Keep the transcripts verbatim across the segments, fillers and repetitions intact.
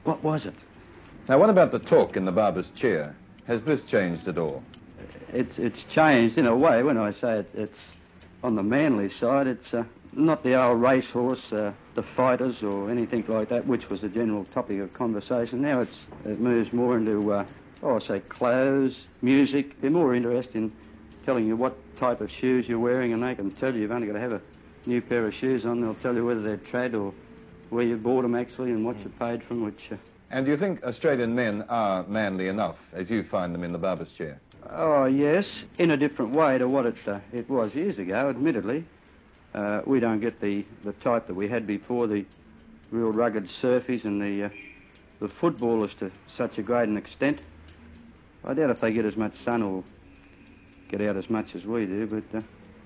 What was it? Now, what about the talk in the barber's chair? Has this changed at all? It's it's changed in a way. When I say it, it's on the Manly side. It's uh, not the old racehorse, uh, the fighters, or anything like that, which was the general topic of conversation. Now it's it moves more into, uh, oh, I say, clothes, music. They're more interested in telling you what type of shoes you're wearing, and they can tell you you've only got to have a new pair of shoes on. They'll tell you whether they're trad or where you bought them actually and what you paid for them. Which. Uh, and do you think Australian men are manly enough, as you find them in the barber's chair? Oh, yes, in a different way to what it uh, it was years ago, admittedly. Uh, we don't get the, the type that we had before, the real rugged surfies and the, uh, the footballers to such a great an extent. I doubt if they get as much sun or get out as much as we do, but uh,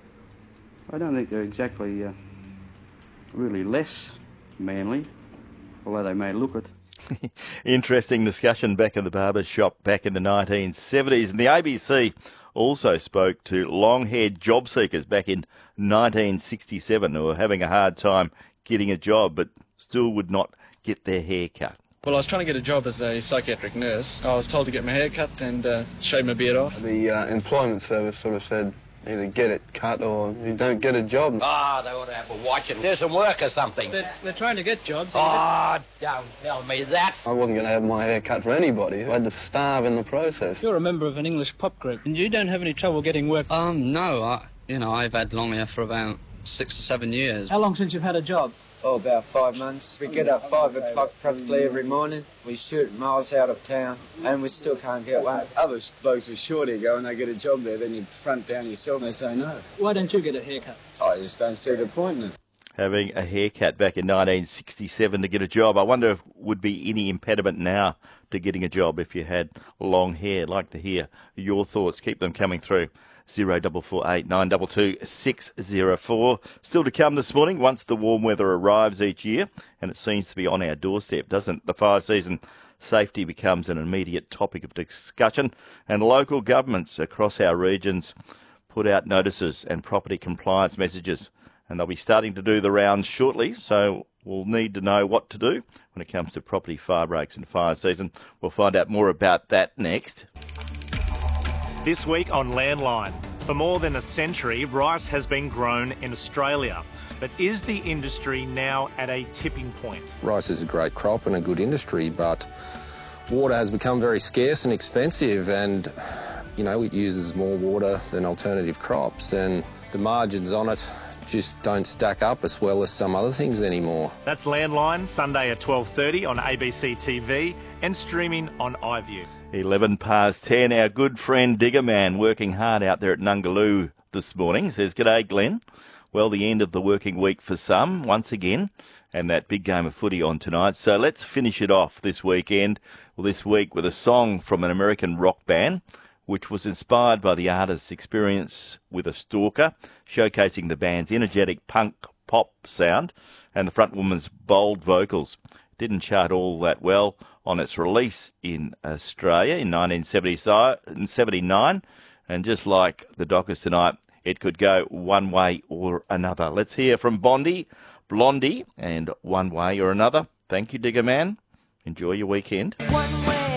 I don't think they're exactly uh, really less manly, although they may look it. Interesting discussion back in the barber shop back in the nineteen seventies. And the A B C also spoke to long-haired job seekers back in nineteen sixty-seven who were having a hard time getting a job but still would not get their hair cut. Well, I was trying to get a job as a psychiatric nurse. I was told to get my hair cut and uh, shave my beard off. The uh, employment service sort of said, either get it cut or you don't get a job. Ah, oh, they ought to have a watch and do some work or something. They're, they're trying to get jobs. Oh, don't tell me that. I wasn't going to have my hair cut for anybody. I had to starve in the process. You're a member of an English pop group, and you don't have any trouble getting work? Um, no. I, you know, I've had long hair for about six or seven years. How long since you've had a job? Oh, about five months. We get up five o'clock practically every morning. We shoot miles out of town, and we still can't get one. Other blokes with short hair go and they get a job there, then you front down yourself and they say no. Why don't you get a haircut? I just don't see the point in it. Having a haircut back in nineteen sixty-seven to get a job. I wonder if would be any impediment now to getting a job if you had long hair. I'd like to hear your thoughts. Keep them coming through. Zero double four eight nine double two six zero four. Still to come this morning once the warm weather arrives each year, and it seems to be on our doorstep, doesn't it? The fire season safety becomes an immediate topic of discussion, and local governments across our regions put out notices and property compliance messages, and they'll be starting to do the rounds shortly, so we'll need to know what to do when it comes to property fire breaks and fire season. We'll find out more about that next. This week on Landline. For more than a century, rice has been grown in Australia. But is the industry now at a tipping point? Rice is a great crop and a good industry, but water has become very scarce and expensive, and, you know, it uses more water than alternative crops, and the margins on it just don't stack up as well as some other things anymore. That's Landline, Sunday at twelve thirty on A B C T V and streaming on iView. eleven past ten, our good friend Digger Man working hard out there at Nungaloo this morning says, "G'day Glenn. Well, the end of the working week for some, once again, and that big game of footy on tonight. So let's finish it off this weekend, well, this week with a song from an American rock band, which was inspired by the artist's experience with a stalker, showcasing the band's energetic punk pop sound and the frontwoman's bold vocals. Didn't chart all that well on its release in Australia in nineteen seventy-nine, and just like the Dockers tonight, it could go one way or another. Let's hear from Bondi, Blondie, and One Way or Another. Thank you, Digger Man. Enjoy your weekend. One